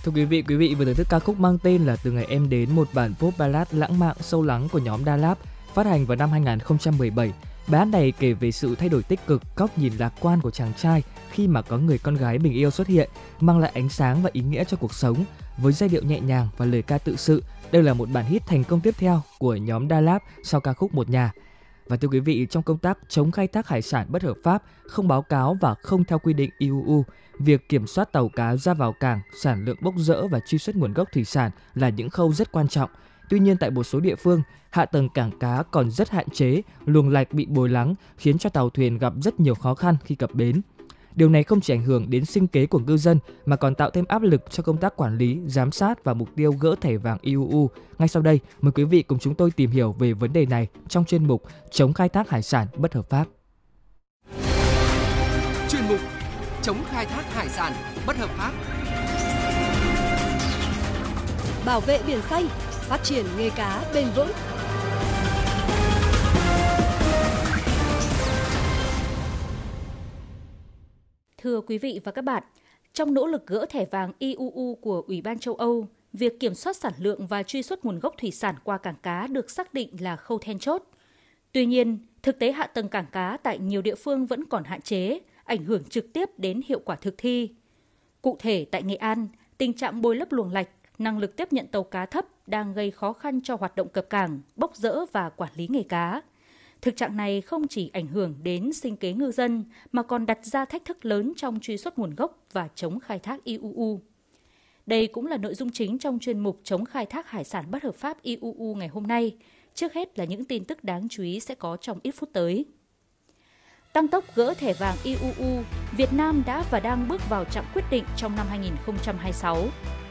Thưa quý vị vừa thưởng thức ca khúc mang tên là Từ Ngày Em Đến, một bản pop ballad lãng mạn sâu lắng của nhóm Đà Lạt, phát hành vào năm 2017. Bài hát này kể về sự thay đổi tích cực, góc nhìn lạc quan của chàng trai khi mà có người con gái mình yêu xuất hiện, mang lại ánh sáng và ý nghĩa cho cuộc sống. Với giai điệu nhẹ nhàng và lời ca tự sự, đây là một bản hit thành công tiếp theo của nhóm Đà Lạt sau ca khúc Một Nhà. Và thưa quý vị, trong công tác chống khai thác hải sản bất hợp pháp, không báo cáo và không theo quy định IUU, việc kiểm soát tàu cá ra vào cảng, sản lượng bốc dỡ và truy xuất nguồn gốc thủy sản là những khâu rất quan trọng. Tuy nhiên tại một số địa phương, hạ tầng cảng cá còn rất hạn chế, luồng lạch bị bồi lắng khiến cho tàu thuyền gặp rất nhiều khó khăn khi cập bến. Điều này không chỉ ảnh hưởng đến sinh kế của ngư dân mà còn tạo thêm áp lực cho công tác quản lý, giám sát và mục tiêu gỡ thẻ vàng IUU. Ngay sau đây, mời quý vị cùng chúng tôi tìm hiểu về vấn đề này trong chuyên mục Chống khai thác hải sản bất hợp pháp. Chuyên mục Chống khai thác hải sản bất hợp pháp. Bảo vệ biển xanh, phát triển nghề cá bền vững. Thưa quý vị và các bạn, trong nỗ lực gỡ thẻ vàng IUU của Ủy ban châu Âu, việc kiểm soát sản lượng và truy xuất nguồn gốc thủy sản qua cảng cá được xác định là khâu then chốt. Tuy nhiên, thực tế hạ tầng cảng cá tại nhiều địa phương vẫn còn hạn chế, ảnh hưởng trực tiếp đến hiệu quả thực thi. Cụ thể tại Nghệ An, tình trạng bồi lấp luồng lạch, năng lực tiếp nhận tàu cá thấp đang gây khó khăn cho hoạt động cập cảng, bốc dỡ và quản lý nghề cá. Thực trạng này không chỉ ảnh hưởng đến sinh kế ngư dân mà còn đặt ra thách thức lớn trong truy xuất nguồn gốc và chống khai thác IUU. Đây cũng là nội dung chính trong chuyên mục Chống khai thác hải sản bất hợp pháp IUU ngày hôm nay. Trước hết là những tin tức đáng chú ý sẽ có trong ít phút tới. Tăng tốc gỡ thẻ vàng IUU, Việt Nam đã và đang bước vào chặng quyết định trong năm 2026.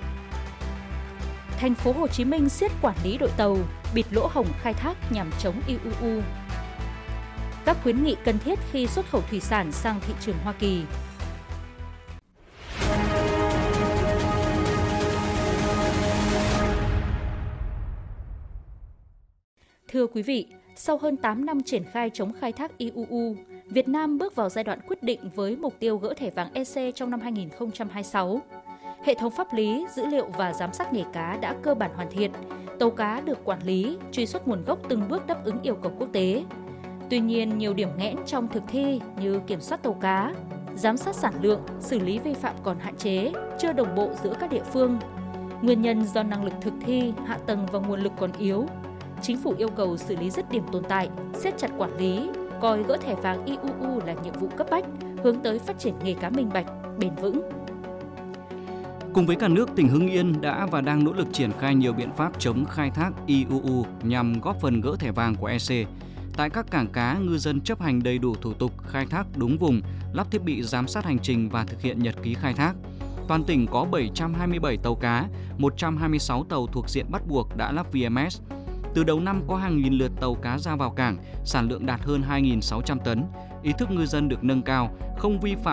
Thành phố Hồ Chí Minh siết quản lý đội tàu, bịt lỗ hổng khai thác nhằm chống IUU. Các khuyến nghị cần thiết khi xuất khẩu thủy sản sang thị trường Hoa Kỳ. Thưa quý vị, sau hơn 8 năm triển khai chống khai thác IUU, Việt Nam bước vào giai đoạn quyết định với mục tiêu gỡ thẻ vàng EC trong năm 2026. Hệ thống pháp lý, dữ liệu và giám sát nghề cá đã cơ bản hoàn thiện, tàu cá được quản lý, truy xuất nguồn gốc từng bước đáp ứng yêu cầu quốc tế. Tuy nhiên, nhiều điểm nghẽn trong thực thi như kiểm soát tàu cá, giám sát sản lượng, xử lý vi phạm còn hạn chế, chưa đồng bộ giữa các địa phương. Nguyên nhân do năng lực thực thi, hạ tầng và nguồn lực còn yếu. Chính phủ yêu cầu xử lý dứt điểm tồn tại, siết chặt quản lý, coi gỡ thẻ vàng IUU là nhiệm vụ cấp bách, hướng tới phát triển nghề cá minh bạch, bền vững. Cùng với cả nước, tỉnh Hưng Yên đã và đang nỗ lực triển khai nhiều biện pháp chống khai thác IUU nhằm góp phần gỡ thẻ vàng của EC. Tại các cảng cá, ngư dân chấp hành đầy đủ thủ tục khai thác đúng vùng, lắp thiết bị giám sát hành trình và thực hiện nhật ký khai thác. Toàn tỉnh có 727 tàu cá, 126 tàu thuộc diện bắt buộc đã lắp VMS. Từ đầu năm có hàng nghìn lượt tàu cá ra vào cảng, sản lượng đạt hơn 2.600 tấn. Ý thức ngư dân được nâng cao, không vi phạm